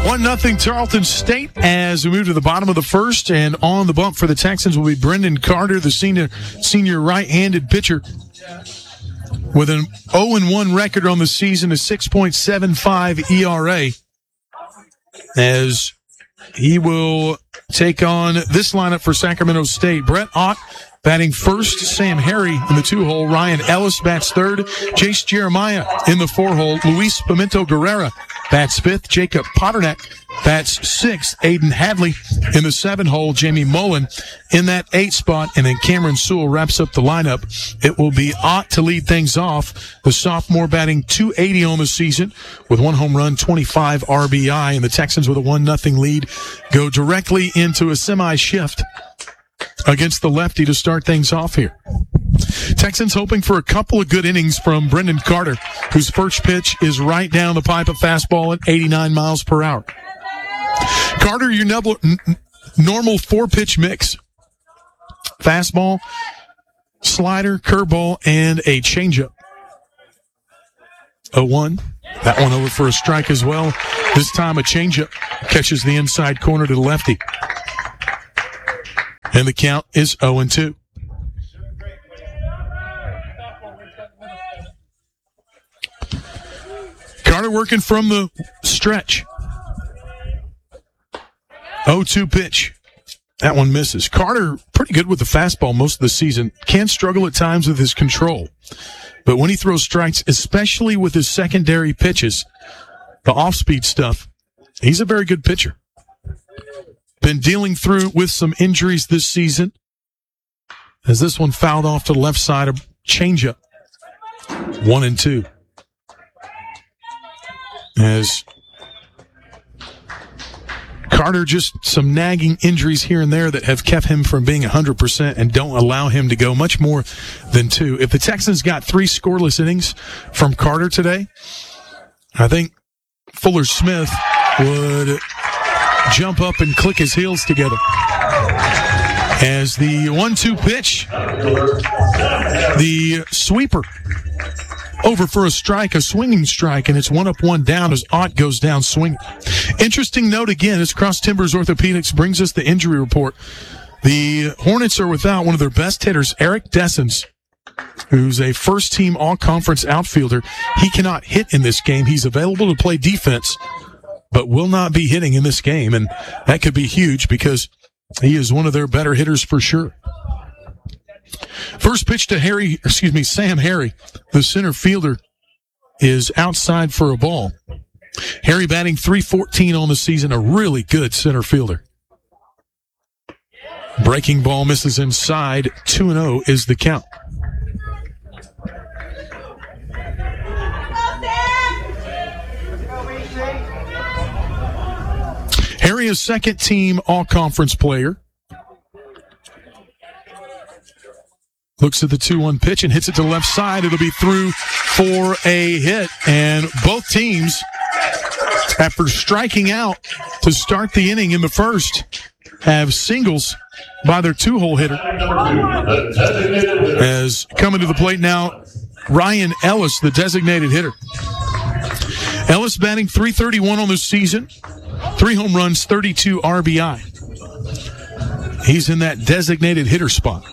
1-0 Tarleton State as we move to the bottom of the first, and on the bump for the Texans will be Brendan Carter, the senior right-handed pitcher, with an 0-1 record on the season, a 6.75 ERA, as he will take on this lineup for Sacramento State. Brett Ott batting first, Sam Harry in the 2-hole, Ryan Ellis bats third, Jace Jeremiah in the 4-hole, Luis Pimento Guerrera bats fifth, Jacob Potternack bats sixth, Aiden Hadley in the 7-hole, Jamie Mullen in that 8 spot, and then Cameron Sewell wraps up the lineup. It will be Ott to lead things off, the sophomore batting .280 on the season with 1 home run, 25 RBI, and the Texans with a 1-0 lead go directly into a semi-shift against the lefty to start things off here. Texans hoping for a couple of good innings from Brendan Carter, whose first pitch is right down the pipe, a fastball at 89 miles per hour. Carter, your normal 4-pitch mix. Fastball, slider, curveball, and a changeup. 0-1. That one over for a strike as well. This time a changeup catches the inside corner to the lefty. And the count is 0-2. Carter working from the stretch. 0-2 pitch. That one misses. Carter, pretty good with the fastball most of the season. Can struggle at times with his control. But when he throws strikes, especially with his secondary pitches, the off-speed stuff, he's a very good pitcher. Been dealing with some injuries this season, as this one fouled off to the left side of changeup. 1-2. As Carter, just some nagging injuries here and there that have kept him from being 100% and don't allow him to go much more than 2. If the Texans got 3 scoreless innings from Carter today, I think Fuller Smith would jump up and click his heels together. As the 1-2 pitch, the sweeper over for a strike, a swinging strike, and it's 1 up, 1 down as Ott goes down swinging. Interesting note again, as Cross Timbers Orthopedics brings us the injury report. The Hornets are without one of their best hitters, Eric Dessens, who's a first-team all-conference outfielder. He cannot hit in this game. He's available to play defense, but will not be hitting in this game, and that could be huge because he is one of their better hitters for sure. First pitch to Sam Harry, the center fielder, is outside for a ball. Harry batting .314 on the season, a really good center fielder. Breaking ball misses inside, 2-0 is the count. Harry is second-team all-conference player. Looks at the 2-1 pitch and hits it to the left side. It'll be through for a hit. And both teams, after striking out to start the inning in the first, have singles by their 2-hole hitter. As coming to the plate now, Ryan Ellis, the designated hitter. Ellis batting .331 on the season. 3 home runs, 32 RBI. He's in that designated hitter spot.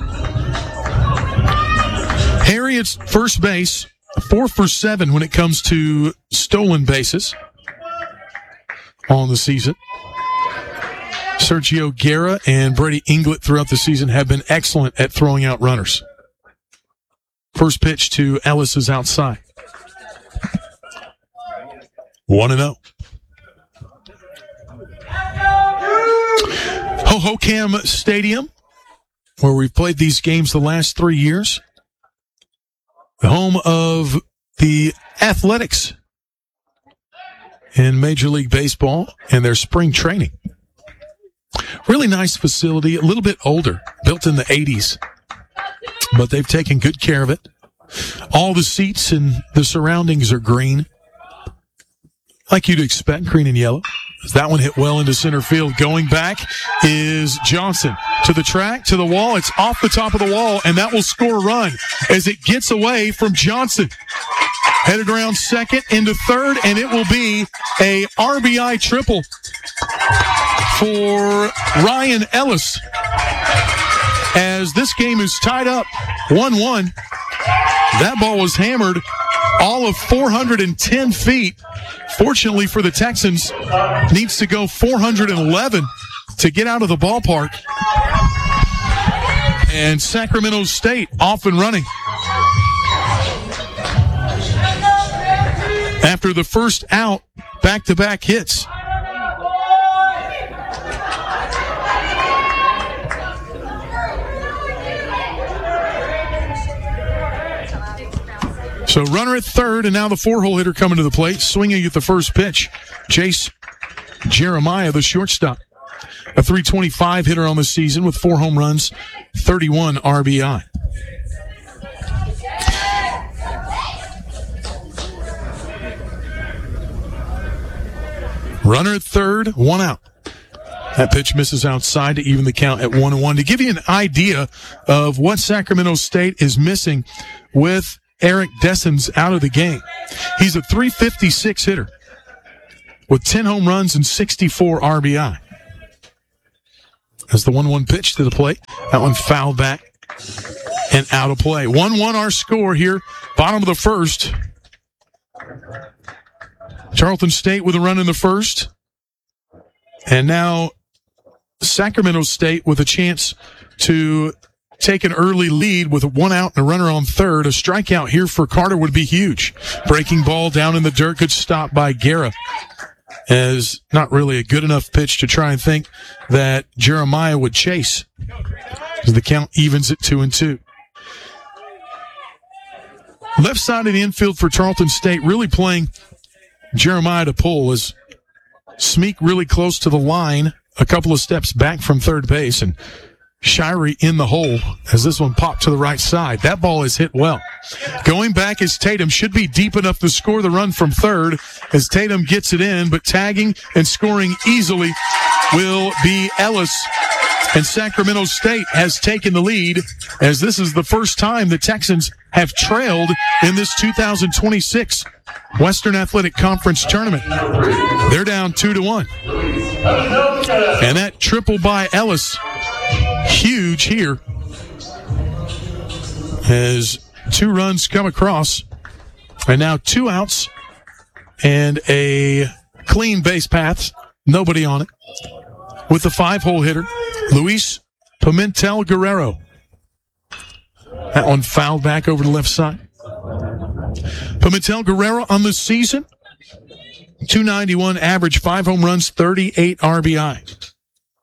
Harry at first base, 4 for 7 when it comes to stolen bases on the season. Sergio Guerra and Brady Inglett throughout the season have been excellent at throwing out runners. First pitch to Ellis is outside. 1-0. Hohokam Stadium, where we've played these games the last 3 years. The home of the Athletics in Major League Baseball and their spring training. Really nice facility, a little bit older, built in the 80s, but they've taken good care of it. All the seats and the surroundings are green, like you'd expect, green and yellow. That one hit well into center field. Going back is Johnson. To the track, to the wall. It's off the top of the wall, and that will score a run as it gets away from Johnson. Headed around second into third, and it will be a RBI triple for Ryan Ellis as this game is tied up 1-1. That ball was hammered all of 410 feet. Fortunately for the Texans, needs to go 411 to get out of the ballpark. And Sacramento State off and running. After the first out, back-to-back hits. So runner at third, and now the four-hole hitter coming to the plate, swinging at the first pitch. Chase Jeremiah, the shortstop. A .325 hitter on the season with 4 home runs, 31 RBI. Runner at third, 1 out. That pitch misses outside to even the count at 1-1. To give you an idea of what Sacramento State is missing with Eric Dessens out of the game, he's a .356 hitter with 10 home runs and 64 RBI. As the 1-1 pitch to the plate. That one fouled back and out of play. 1-1 our score here. Bottom of the first. Tarleton State with a run in the first. And now Sacramento State with a chance to take an early lead with a 1 out and a runner on third. A strikeout here for Carter would be huge. Breaking ball down in the dirt. Good stop by Guerra. As not really a good enough pitch to try and think that Jeremiah would chase. As the count evens at 2-2. Left side of the infield for Tarleton State really playing Jeremiah to pull as Smeek really close to the line, a couple of steps back from third base, and Shirey in the hole as this one popped to the right side. That ball is hit well. Going back is Tatum. Should be deep enough to score the run from third as Tatum gets it in, but tagging and scoring easily will be Ellis. And Sacramento State has taken the lead as this is the first time the Texans have trailed in this 2026 Western Athletic Conference tournament. They're down 2-1. And that triple by Ellis, huge here, as 2 runs come across. And now 2 outs and a clean base path. Nobody on it. With the 5-hole hitter, Luis Pimentel Guerrero. That one fouled back over the left side. Pimentel Guerrero on the season, .291 average, 5 home runs, 38 RBI.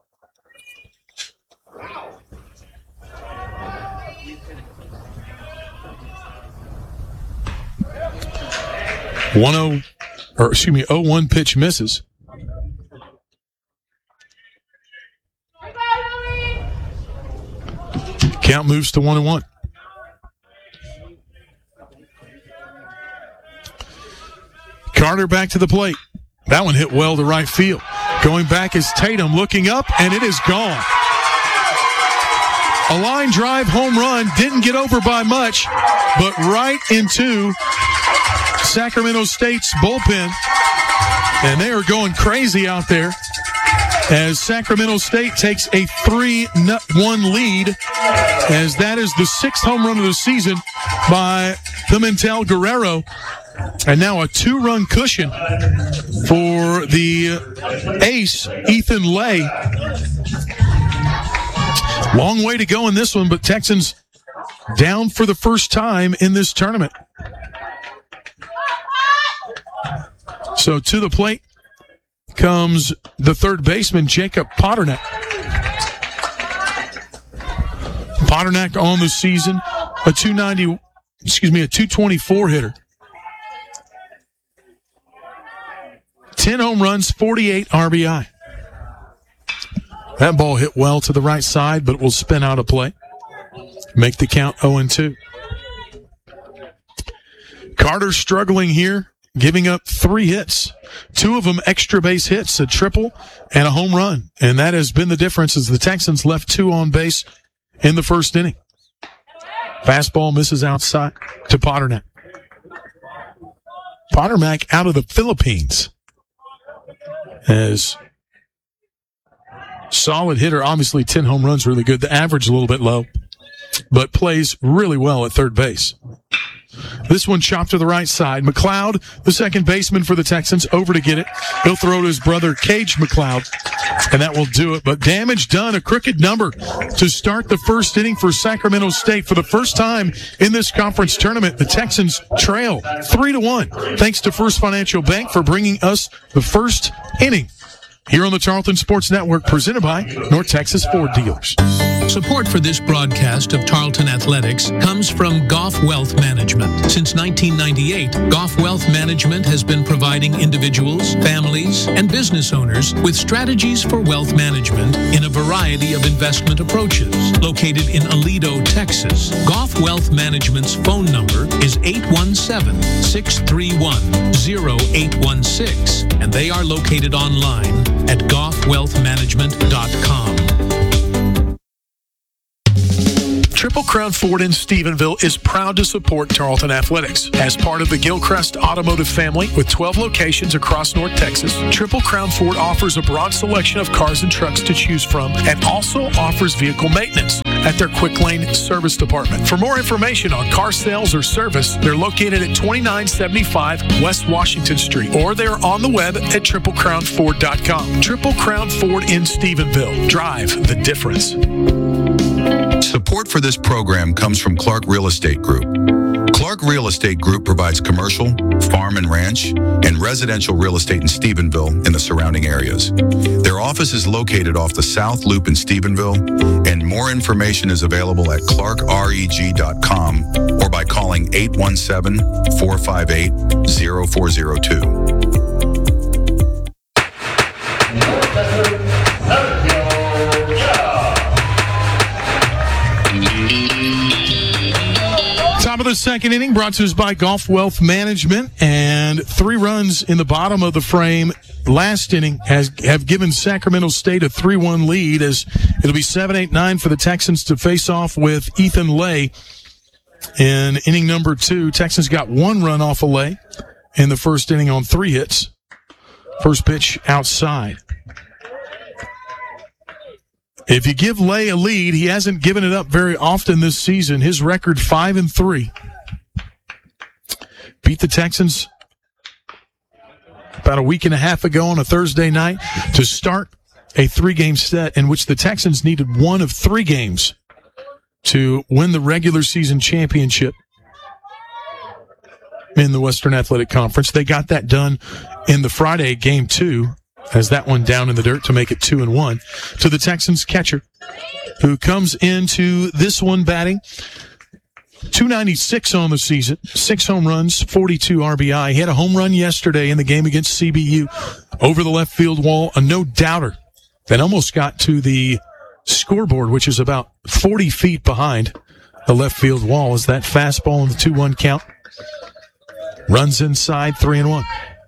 .0 pitch misses. Count moves to 1-1. Carter back to the plate. That one hit well to right field. Going back is Tatum looking up, and it is gone. A line drive home run, didn't get over by much, but right into Sacramento State's bullpen. And they are going crazy out there as Sacramento State takes a 3-1 lead, as that is the 6th home run of the season by Pimentel Guerrero. And now a 2-run cushion for the ace, Ethan Lay. Long way to go in this one, but Texans down for the first time in this tournament. So to the plate comes the third baseman, Jacob Potternack. Potternack on the season, a 224 hitter. 10 home runs, 48 RBI. That ball hit well to the right side, but it will spin out of play. Make the count 0-2. Carter struggling here, giving up 3 hits. 2 of them extra base hits, a triple and a home run. And that has been the difference as the Texans left 2 on base in the first inning. Fastball misses outside to Potternack. Potternack out of the Philippines. as solid hitter. Obviously, 10 home runs, really good. The average a little bit low, but plays really well at third base. This one chopped to the right side. McLeod, the second baseman for the Texans, over to get it. He'll throw to his brother, Cage McLeod, and that will do it. But damage done, a crooked number to start the first inning for Sacramento State. For the first time in this conference tournament, the Texans trail 3-1. Thanks to First Financial Bank for bringing us the first inning here on the Tarleton Sports Network, presented by North Texas Ford Dealers. Support for this broadcast of Tarleton Athletics comes from Goff Wealth Management. Since 1998, Goff Wealth Management has been providing individuals, families, and business owners with strategies for wealth management in a variety of investment approaches. Located in Aledo, Texas, Goff Wealth Management's phone number is 817-631-0816, and they are located online at goffwealthmanagement.com. Triple Crown Ford in Stephenville is proud to support Tarleton Athletics. As part of the Gilchrist Automotive family with 12 locations across North Texas, Triple Crown Ford offers a broad selection of cars and trucks to choose from and also offers vehicle maintenance at their Quick Lane Service Department. For more information on car sales or service, they're located at 2975 West Washington Street, or they're on the web at triplecrownford.com. Triple Crown Ford in Stephenville. Drive the difference. Support for this program comes from Clark Real Estate Group. Clark Real Estate Group provides commercial, farm and ranch, and residential real estate in Stephenville and the surrounding areas. Their office is located off the South Loop in Stephenville, and more information is available at clarkreg.com or by calling 817-458-0402. Top of the second inning, brought to us by Goff Wealth Management, and 3 runs in the bottom of the frame last inning have given Sacramento State a 3-1 lead, as it'll be 7-8-9 for the Texans to face off with Ethan Lay in inning number 2. Texans got 1 run off of Lay in the first inning on 3 hits. First pitch outside. If you give Lay a lead, he hasn't given it up very often this season. His record 5-3. Beat the Texans about a week and a half ago on a Thursday night to start a 3-game set in which the Texans needed 1 of 3 games to win the regular season championship in the Western Athletic Conference. They got that done in the Friday game 2. As that one down in the dirt to make it 2-1 to the Texans catcher, who comes into this one batting .296 on the season, 6 home runs, 42 RBI. He had a home run yesterday in the game against CBU over the left field wall, a no-doubter that almost got to the scoreboard, which is about 40 feet behind the left field wall, as that fastball in the 2-1 count runs inside, 3-1.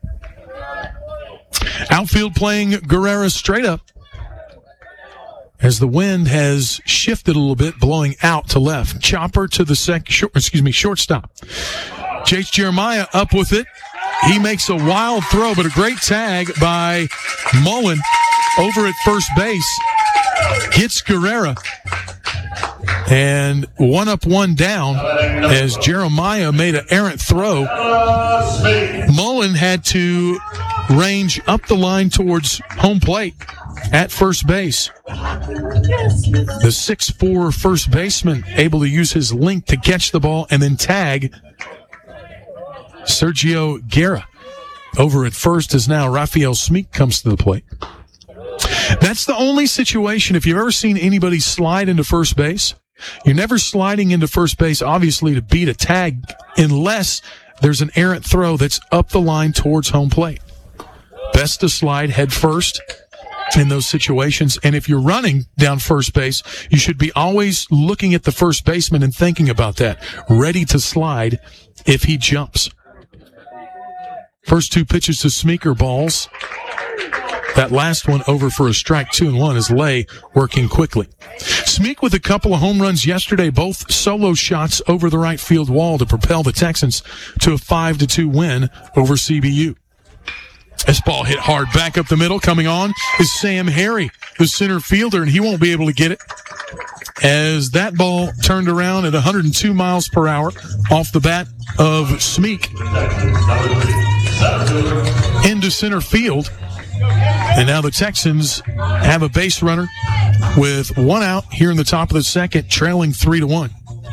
Outfield playing Guerrera straight up as the wind has shifted a little bit, blowing out to left. Chopper to the shortstop. Chase Jeremiah up with it. He makes a wild throw, but a great tag by Mullen over at first base. Hits Guerrera. And 1 up, 1 down as Jeremiah made an errant throw. Mullen had to range up the line towards home plate at first base. The 6'4" first baseman able to use his length to catch the ball and then tag Sergio Guerra. Over at first is now Rafael Smeek comes to the plate. That's the only situation, if you've ever seen anybody slide into first base, you're never sliding into first base, obviously, to beat a tag unless there's an errant throw that's up the line towards home plate. Best to slide head first in those situations. And if you're running down first base, you should be always looking at the first baseman and thinking about that, ready to slide if he jumps. First 2 pitches to Smeeker balls. That last one over for a strike, 2-1, is Lay working quickly. Smeek with a couple of home runs yesterday, both solo shots over the right field wall to propel the Texans to a 5-2 win over CBU. This ball hit hard back up the middle. Coming on is Sam Harry, the center fielder, and he won't be able to get it as that ball turned around at 102 miles per hour off the bat of Smeek into center field. And now the Texans have a base runner with one out here in the top of the second, trailing 3-1.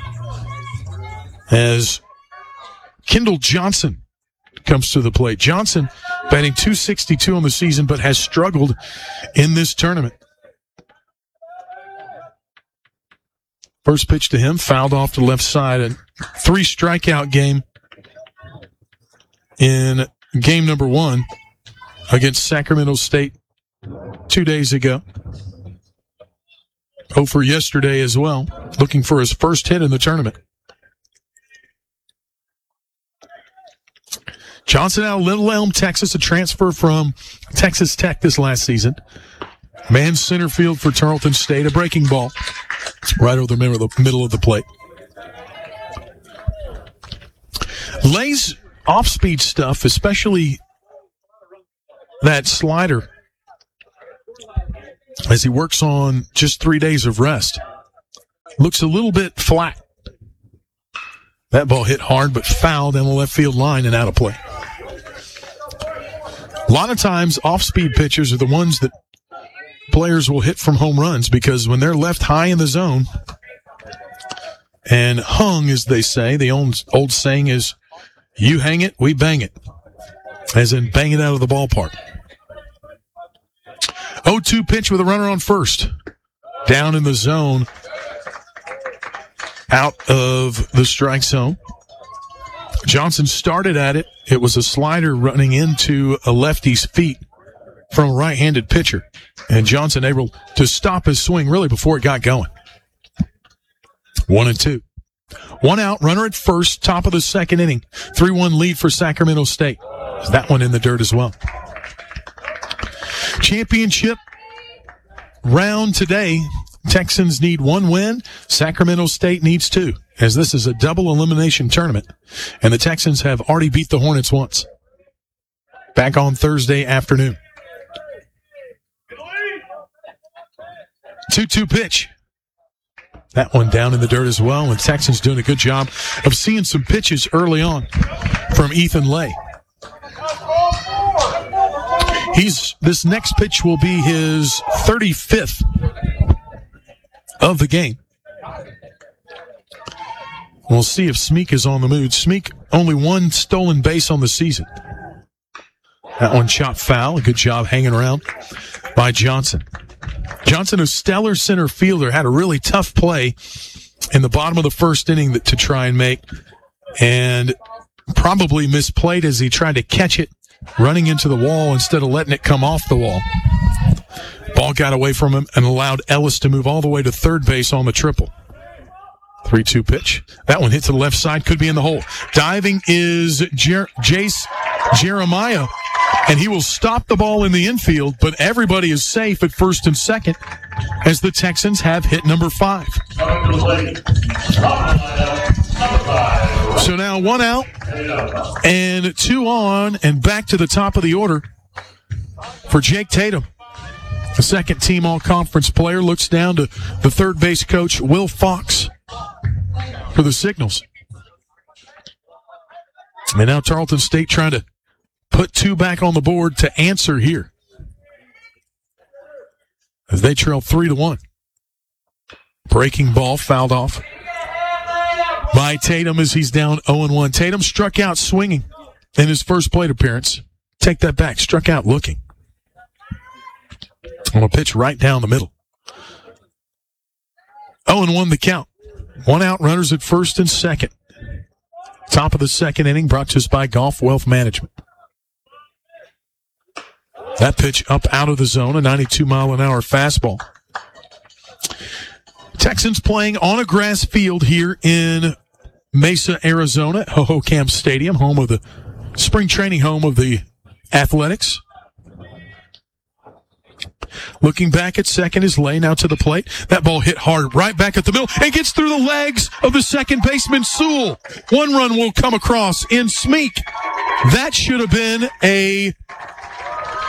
As Kendall Johnson comes to the plate. Johnson batting .262 on the season, but has struggled in this tournament. First pitch to him, fouled off to the left side. A 3 strikeout game in game number 1 against Sacramento State 2 days ago. 0 for yesterday as well, looking for his first hit in the tournament. Johnson out of Little Elm, Texas, a transfer from Texas Tech this last season. Man center field for Tarleton State, a breaking ball right over the middle of the plate. Lay's off-speed stuff, especially that slider, as he works on just 3 days of rest, looks a little bit flat. That ball hit hard but fouled down the left field line and out of play. A lot of times, off-speed pitchers are the ones that players will hit from home runs because when they're left high in the zone and hung, as they say, the old saying is, you hang it, we bang it, as in bang it out of the ballpark. 0-2 pitch with a runner on first. Down in the zone, out of the strike zone. Johnson started at it. It was a slider running into a lefty's feet from a right-handed pitcher. And Johnson able to stop his swing really before it got going. 1-2. One out, runner at first, top of the second inning. 3-1 lead for Sacramento State. That one in the dirt as well. Championship round today. Texans need 1 win. Sacramento State needs 2, as this is a double elimination tournament. And the Texans have already beat the Hornets once. Back on Thursday afternoon. 2-2 pitch. That one down in the dirt as well. And the Texans doing a good job of seeing some pitches early on from Ethan Lay. This next pitch will be his 35th of the game. We'll see if Smeek is on the mood. Smeek, only 1 stolen base on the season. That one chopped foul. A good job hanging around by Johnson. Johnson, a stellar center fielder, had a really tough play in the bottom of the first inning to try and make, and probably misplayed as he tried to catch it running into the wall instead of letting it come off the wall. Ball got away from him and allowed Ellis to move all the way to third base on the triple. 3-2 pitch. That one hit to the left side, could be in the hole. Diving is Jace Jeremiah, and he will stop the ball in the infield, but everybody is safe at first and second as the Texans have hit number 5. So now 1 out and 2 on, and back to the top of the order for Jake Tatum. The second team all-conference player looks down to the third base coach, Will Fox, for the signals. And now Tarleton State trying to put 2 back on the board to answer here, as they trail 3-1. Breaking ball fouled off by Tatum as he's down 0-1. Tatum struck out swinging in his first plate appearance. Take that back. Struck out looking. On a pitch right down the middle. 0-1 the count. 1 out, runners at first and second. Top of the second inning, brought to us by Golf Wealth Management. That pitch up out of the zone, a 92-mile-an-hour fastball. Texans playing on a grass field here in Mesa, Arizona, at Hohokam Stadium, home of the spring training home of the Athletics. Looking back at second is Lay now to the plate. That ball hit hard right back at the middle and gets through the legs of the second baseman, Sewell. 1 run will come across in Smeek. That should have been a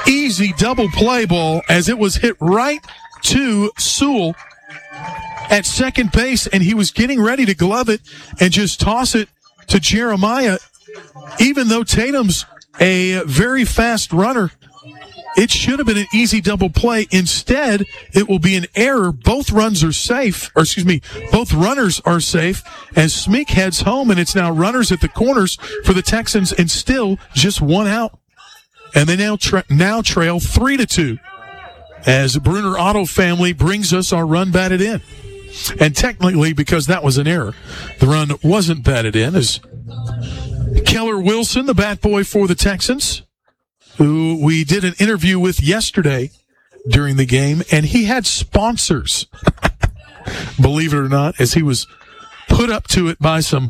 easy double play ball as it was hit right to Sewell at second base, and he was getting ready to glove it and just toss it to Jeremiah. Even though Tatum's a very fast runner, it should have been an easy double play. Instead, it will be an error. Both runs are safe, both runners are safe as Smeek heads home, and it's now runners at the corners for the Texans and still just one out. And they now trail 3-2 as Bruner Auto Family brings us our run batted in. And technically, because that was an error, the run wasn't batted in as Keller Wilson, the bat boy for the Texans, who we did an interview with yesterday during the game, and he had sponsors, believe it or not, as he was put up to it by some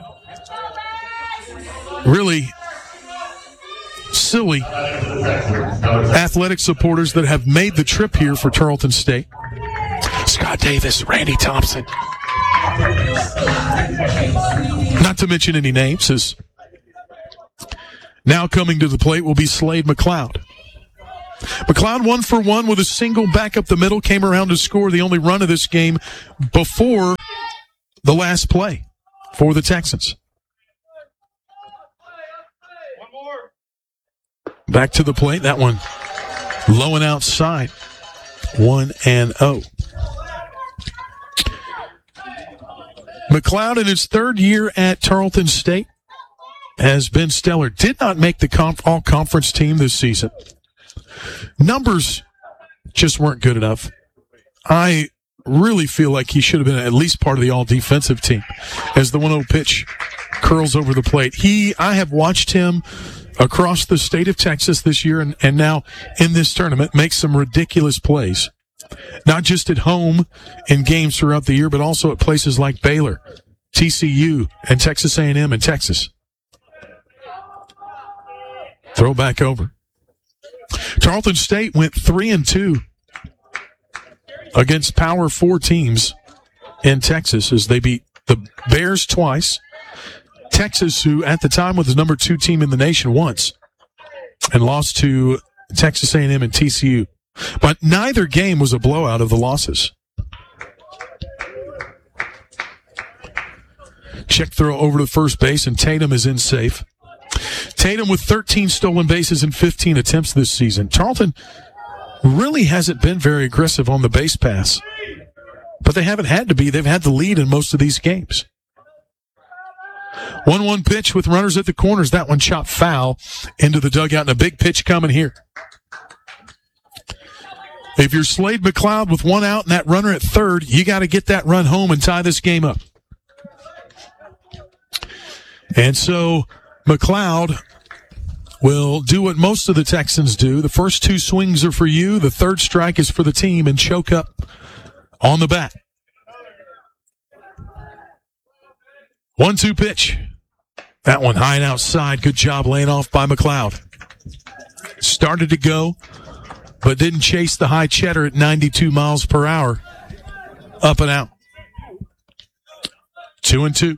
really silly athletic supporters that have made the trip here for Tarleton State. Scott Davis, Randy Thompson. Not to mention any names, as now coming to the plate will be Slade McLeod. McLeod 1 for 1 with a single back up the middle, came around to score the only run of this game before the last play for the Texans. Back to the plate, that one low and outside, 1-0. McLeod in his third year at Tarleton State has been stellar. Did not make the all-conference team this season. Numbers just weren't good enough. I really feel like he should have been at least part of the all-defensive team as the 1-0 pitch curls over the plate. I have watched him across the state of Texas this year and now in this tournament make some ridiculous plays. Not just at home in games throughout the year, but also at places like Baylor, TCU, and Texas A&M and Texas. Throw back over. Tarleton State went 3-2 against Power 4 teams in Texas as they beat the Bears twice, Texas, who at the time was the number 2 team in the nation once, and lost to Texas A&M and TCU. But neither game was a blowout of the losses. Check throw over to first base, and Tatum is in safe. Tatum with 13 stolen bases in 15 attempts this season. Tarleton really hasn't been very aggressive on the base pass, but they haven't had to be. They've had the lead in most of these games. 1-1 pitch with runners at the corners. That one chopped foul into the dugout, and a big pitch coming here. If you're Slade McLeod with 1 out and that runner at third, you got to get that run home and tie this game up. And so McLeod will do what most of the Texans do. The first 2 swings are for you. The third strike is for the team, and choke up on the bat. 1-2 pitch. That one high and outside. Good job laying off by McLeod. Started to go, but didn't chase the high cheddar at 92 miles per hour. Up and out. 2-2.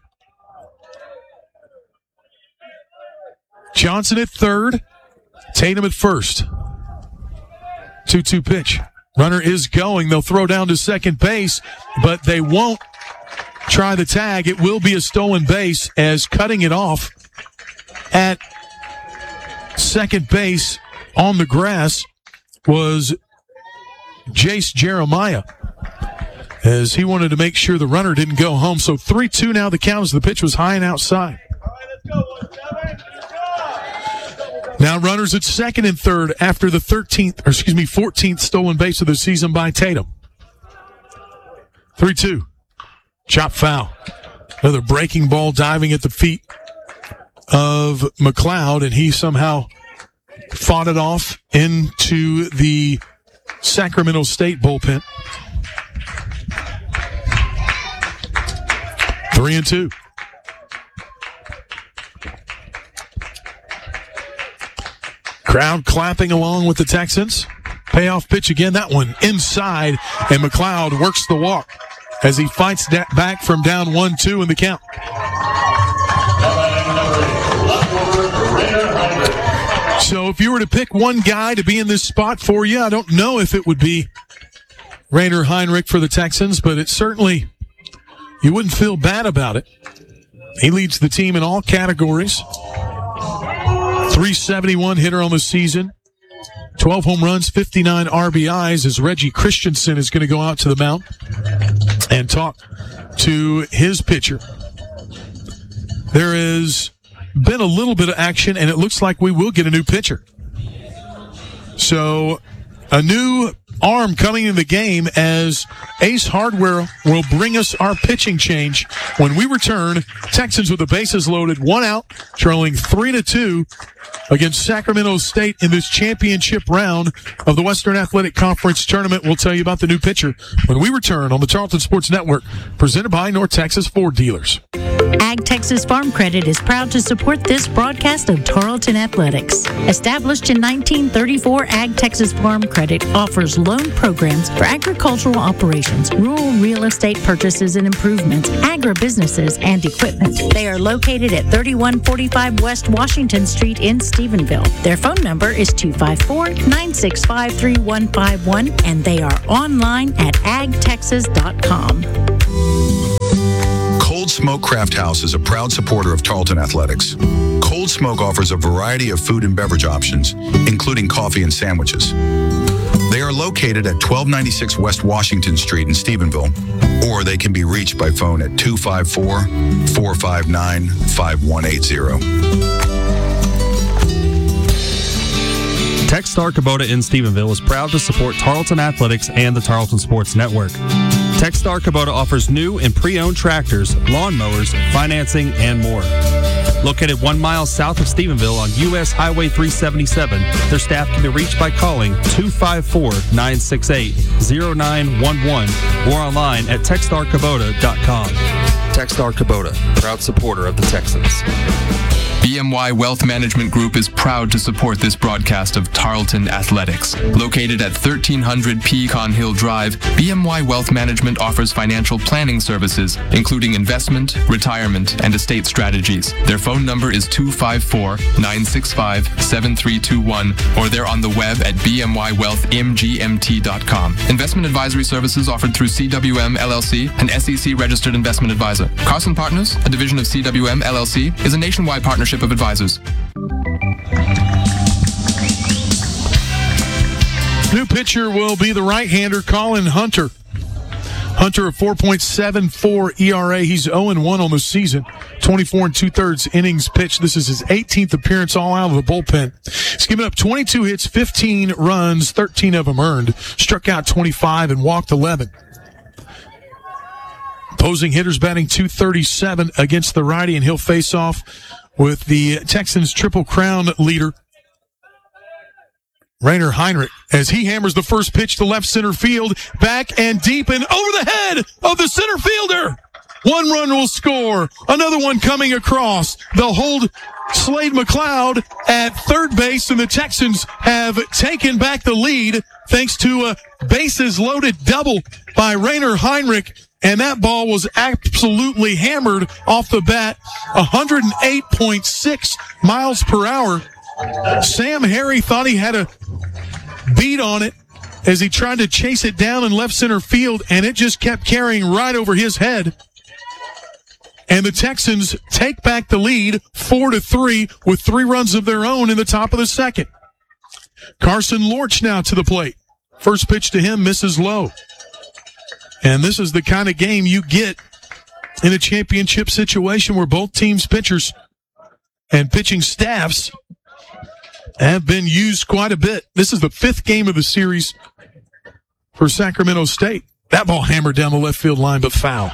Johnson at third. Tatum at first. 2-2 pitch. Runner is going. They'll throw down to second base, but they won't try the tag. It will be a stolen base as cutting it off at second base on the grass was Jace Jeremiah, as he wanted to make sure the runner didn't go home. So 3-2 now the count as the pitch was high and outside. Now runners at second and third after the 14th stolen base of the season by Tatum. 3-2. Chop foul. Another breaking ball diving at the feet of McLeod, and he somehow fought it off into the Sacramento State bullpen. 3-2. Crowd clapping along with the Texans. Payoff pitch again. That one inside, and McLeod works the walk as he fights back from down 1-2 in the count. So if you were to pick one guy to be in this spot for you, I don't know if it would be Rainer Heinrich for the Texans, but it certainly, you wouldn't feel bad about it. He leads the team in all categories. 371 hitter on the season. 12 home runs, 59 RBIs, as Reggie Christensen is going to go out to the mound and talk to his pitcher. There has been a little bit of action, and it looks like we will get a new pitcher. So a new arm coming in the game as Ace Hardware will bring us our pitching change. When we return, Texans with the bases loaded, 1 out, trailing 3-2 against Sacramento State in this championship round of the Western Athletic Conference Tournament. We'll tell you about the new pitcher when we return on the Tarleton Sports Network, presented by North Texas Ford Dealers. Ag Texas Farm Credit is proud to support this broadcast of Tarleton Athletics. Established in 1934, Ag Texas Farm Credit offers loan programs for agricultural operations, rural real estate purchases and improvements, agribusinesses, and equipment. They are located at 3145 West Washington Street in Stephenville. Their phone number is 254-965-3151, and they are online at agtexas.com. Cold Smoke Craft House is a proud supporter of Tarleton Athletics. Cold Smoke offers a variety of food and beverage options, including coffee and sandwiches. They are located at 1296 West Washington Street in Stephenville, or they can be reached by phone at 254-459-5180. Techstar Kubota in Stephenville is proud to support Tarleton Athletics and the Tarleton Sports Network. Techstar Kubota offers new and pre-owned tractors, lawnmowers, financing, and more. Located 1 mile south of Stephenville on U.S. Highway 377, their staff can be reached by calling 254-968-0911 or online at techstarkubota.com. Techstar Kubota, proud supporter of the Texans. BMY Wealth Management Group is proud to support this broadcast of Tarleton Athletics. Located at 1300 Pecan Hill Drive, BMY Wealth Management offers financial planning services, including investment, retirement, and estate strategies. Their phone number is 254-965-7321, or they're on the web at bmywealthmgmt.com. Investment advisory services offered through CWM LLC, an SEC-registered investment advisor. Carson Partners, a division of CWM LLC, is a nationwide partnership of advisors. New pitcher will be the right-hander Colin Hunter. Hunter, a 4.74 ERA. He's 0-1 on the season. 24 2/3 innings pitched. This is his 18th appearance all out of the bullpen. He's given up 22 hits, 15 runs, 13 of them earned. Struck out 25 and walked 11. Opposing hitters batting .237 against the righty, and he'll face off with the Texans' Triple Crown leader, Rainer Heinrich, as he hammers the first pitch to left center field, back and deep and over the head of the center fielder. 1 run will score. Another one coming across. They'll hold Slade McLeod at third base, and the Texans have taken back the lead thanks to a bases loaded double by Rainer Heinrich. And that ball was absolutely hammered off the bat, 108.6 miles per hour. Sam Harry thought he had a beat on it as he tried to chase it down in left center field, and it just kept carrying right over his head. And the Texans take back the lead 4-3 with 3 runs of their own in the top of the second. Carson Lorch now to the plate. First pitch to him misses low. And this is the kind of game you get in a championship situation where both teams' pitchers and pitching staffs have been used quite a bit. This is the 5th game of the series for Sacramento State. That ball hammered down the left field line, but foul.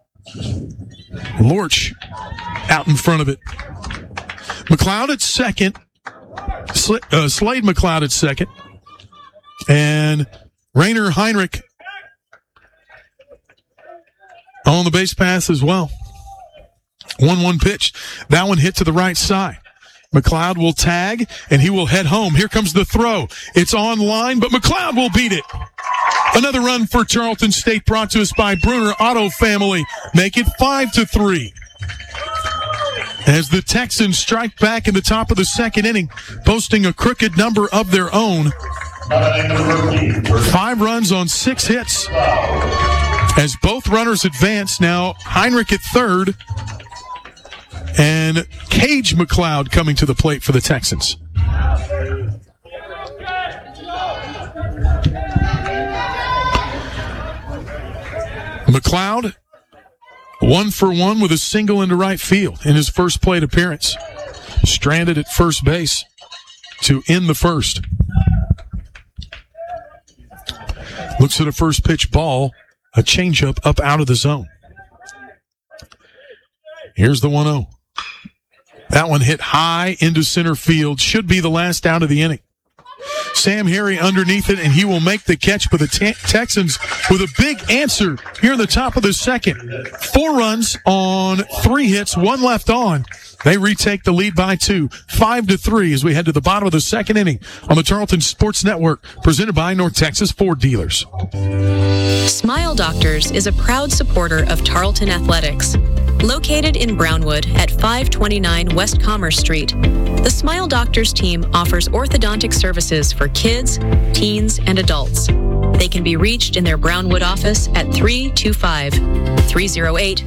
Lorch out in front of it. McLeod at second. Slade McLeod at second. And Rainer Heinrich on the base pass as well. 1-1 pitch. That one hit to the right side. McLeod will tag, and he will head home. Here comes the throw. It's on line, but McLeod will beat it. Another run for Tarleton State brought to us by Bruner Auto Family. Make it 5-3. as the Texans strike back in the top of the second inning, posting a crooked number of their own. 5 runs on 6 hits. As both runners advance, now Heinrich at third and Cage McLeod coming to the plate for the Texans. McLeod 1 for 1 with a single into right field in his first plate appearance. Stranded at first base to end the first. Looks at a first pitch ball, a changeup up out of the zone. Here's the 1-0. That one hit high into center field. Should be the last out of the inning. Sam Harry underneath it, and he will make the catch for the Texans with a big answer here in the top of the second. 4 runs on 3 hits, 1 left on. They retake the lead by 2, 5-3 as we head to the bottom of the second inning on the Tarleton Sports Network, presented by North Texas Ford Dealers. Smile Doctors is a proud supporter of Tarleton Athletics. Located in Brownwood at 529 West Commerce Street, the Smile Doctors team offers orthodontic services for kids, teens, and adults. They can be reached in their Brownwood office at 325-308